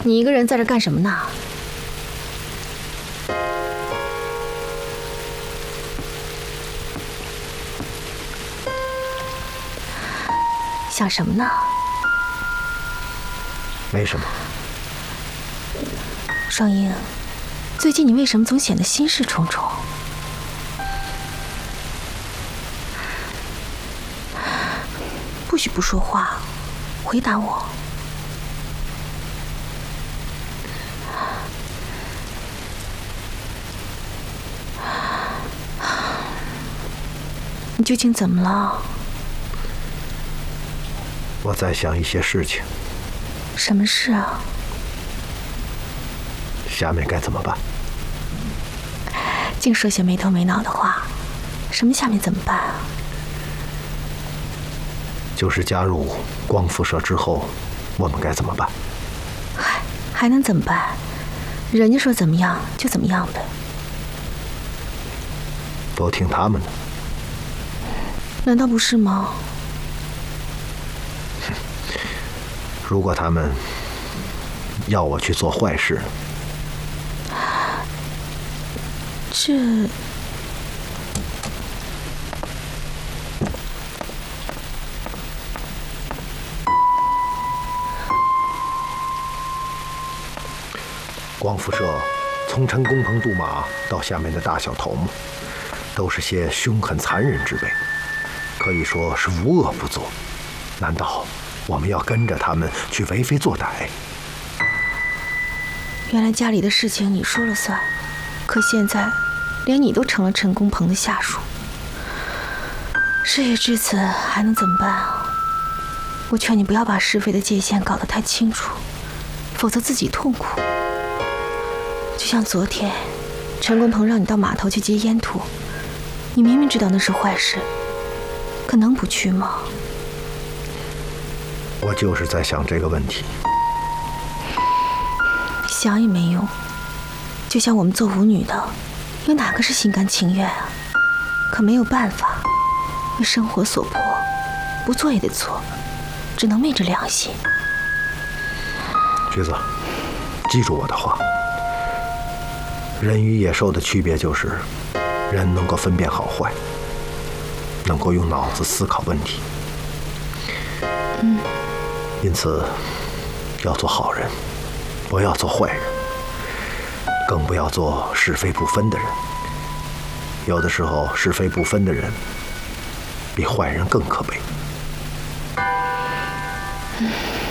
你一个人在这干什么呢？想什么呢？ 没什么。 双英，最近你为什么总显得心事重重？不许不说话，回答我。你究竟怎么了？ 我在想一些事情。 什么事啊？ 下面该怎么办？ 净说些没头没脑的话。什么下面怎么办啊？ 就是加入光辐社之后，我们该怎么办？ 还能怎么办？人家说怎么样就怎么样呗。 都听他们的。 难道不是吗？ 如果他们要我去做坏事， 这…… 光辐社从陈公鹏渡马到下面的大小头目，都是些凶狠残忍之辈，可以说是无恶不作。难道我们要跟着他们去为非作歹？ 原来家里的事情你说了算，可现在连你都成了陈公鹏的下属。事已至此，还能怎么办啊？我劝你不要把是非的界限搞得太清楚，否则自己痛苦。就像昨天，陈公鹏让你到码头去接烟土，你明明知道那是坏事，可能不去吗？ 我就是在想这个问题。 想也没用，就像我们做舞女的，有哪个是心甘情愿啊？可没有办法，为生活所迫，不做也得做，只能昧着良心。 橘子，记住我的话，人与野兽的区别就是，人能够分辨好坏，能够用脑子思考问题。因此，要做好人，不要做坏人，更不要做是非不分的人。有的时候，是非不分的人，比坏人更可悲。